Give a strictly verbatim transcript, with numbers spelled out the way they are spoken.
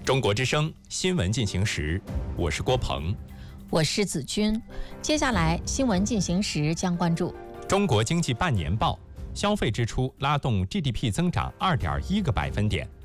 中国之声新闻进行时，我是郭鹏， 我是子君。接下来新闻进行时将关注中国经济半年报，消费支出拉动 G D P 增长二点一个百分点，